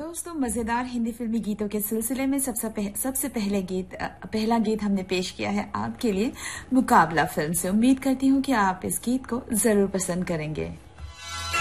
दोस्तों, मजेदार हिंदी फिल्मी गीतों के सिलसिले में सबसे पहला गीत हमने पेश किया है आपके लिए मुकाबला फिल्म से। उम्मीद करती हूँ कि आप इस गीत को जरूर पसंद करेंगे।